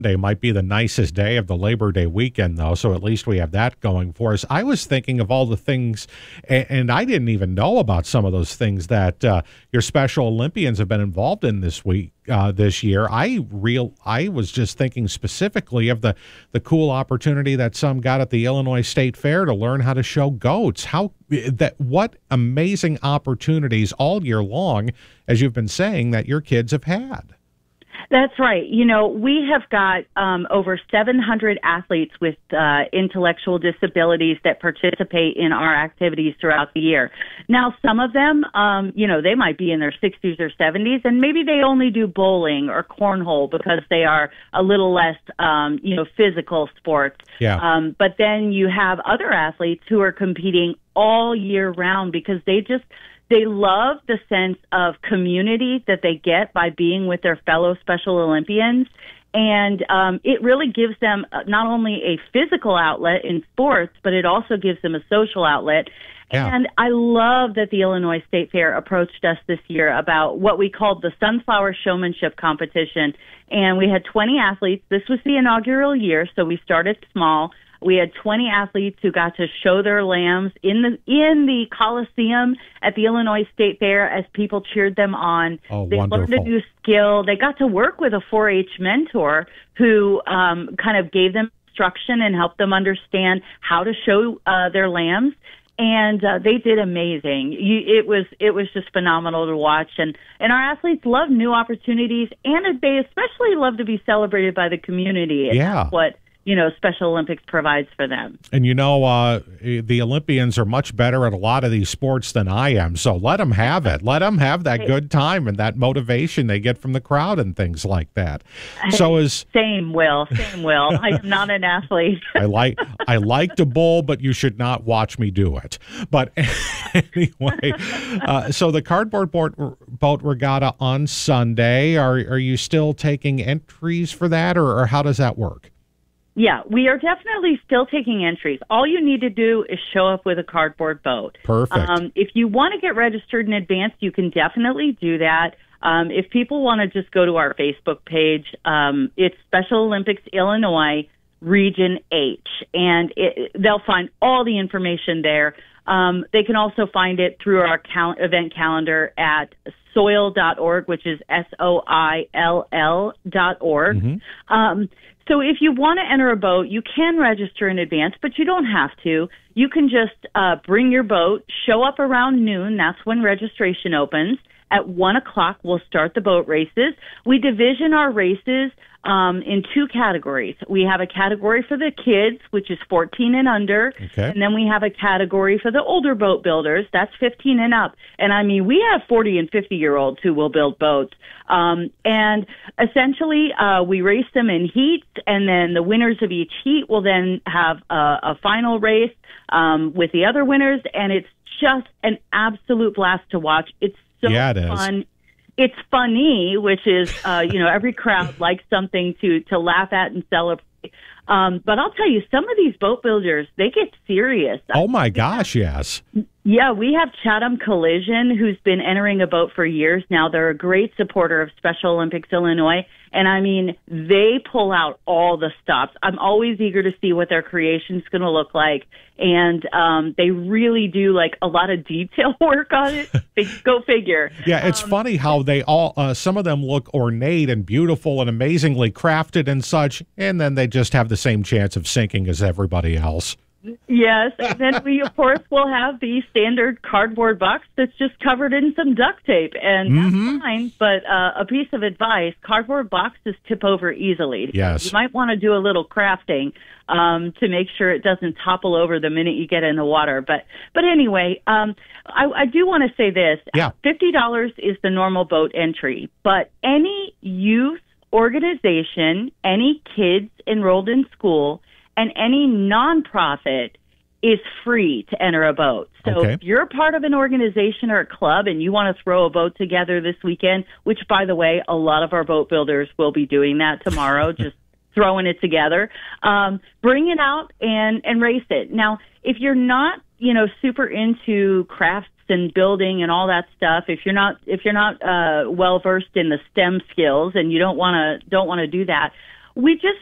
Day might be the nicest day of the Labor Day weekend, though, so at least we have that going for us. I was thinking of all the things, and I didn't even know about some of those things that your Special Olympians have been involved in this year. I was just thinking specifically of the cool opportunity that some got at the Illinois State Fair to learn how to show goats. What amazing opportunities all year long, as you've been saying, that your kids have had. That's right. We have got over 700 athletes with intellectual disabilities that participate in our activities throughout the year. Now, some of them, they might be in their 60s or 70s, and maybe they only do bowling or cornhole because they are a little less, physical sports. Yeah. But then you have other athletes who are competing all year round because they love the sense of community that they get by being with their fellow Special Olympians. And it really gives them not only a physical outlet in sports, but it also gives them a social outlet. Yeah. And I love that the Illinois State Fair approached us this year about what we called the Sunflower Showmanship Competition. And we had 20 athletes. This was the inaugural year, so we started small. We had 20 athletes who got to show their lambs in the Coliseum at the Illinois State Fair as people cheered them on. Oh, they wonderful. learned a new skill. They got to work with a 4-H mentor who kind of gave them instruction and helped them understand how to show their lambs. And they did amazing. It was just phenomenal to watch. And our athletes love new opportunities, and they especially love to be celebrated by the community. And yeah. That's what Special Olympics provides for them. And the Olympians are much better at a lot of these sports than I am, so let them have it. Let them have that good time and that motivation they get from the crowd and things like that. Same, Will. I am not an athlete. I like to bowl, but you should not watch me do it. But anyway, so the cardboard boat regatta on Sunday, are you still taking entries for that, or how does that work? Yeah, we are definitely still taking entries. All you need to do is show up with a cardboard boat. Perfect. If you want to get registered in advance, you can definitely do that. If people want to just go to our Facebook page, it's Special Olympics Illinois Region H, and they'll find all the information there. They can also find it through our event calendar at soil.org, which is SOILL.org. Mm-hmm. So if you want to enter a boat, you can register in advance, but you don't have to. You can just bring your boat, show up around noon. That's when registration opens. At 1 o'clock, we'll start the boat races. We division our races in two categories. We have a category for the kids, which is 14 and under. Okay. And then we have a category for the older boat builders. That's 15 and up. And I mean, we have 40 and 50-year-olds who will build boats. And essentially, we race them in heats, and then the winners of each heat will then have a final race with the other winners. And it's just an absolute blast to watch. It's so fun. It's funny, which is, every crowd likes something to laugh at and celebrate. But I'll tell you, some of these boat builders, they get serious. Oh, my gosh, yes. Yeah, we have Chatham Collision, who's been entering a boat for years now. They're a great supporter of Special Olympics Illinois. And, I mean, they pull out all the stops. I'm always eager to see what their creation's going to look like. And they really do, a lot of detail work on it. Go figure. Yeah, it's funny how they all, some of them look ornate and beautiful and amazingly crafted and such, and then they just have the same chance of sinking as everybody else. Yes, and then we, of course, will have the standard cardboard box that's just covered in some duct tape, and that's fine, but a piece of advice, cardboard boxes tip over easily. Yes. You might want to do a little crafting to make sure it doesn't topple over the minute you get in the water. But anyway, I do want to say this. Yeah. $50 is the normal boat entry, but any youth organization, any kids enrolled in school, and any nonprofit is free to enter a boat. So if you're a part of an organization or a club and you want to throw a boat together this weekend, which, by the way, a lot of our boat builders will be doing that tomorrow, just throwing it together, bring it out and race it. Now, if you're not, super into crafts and building and all that stuff, if you're not well versed in the STEM skills and you don't want to do that, we just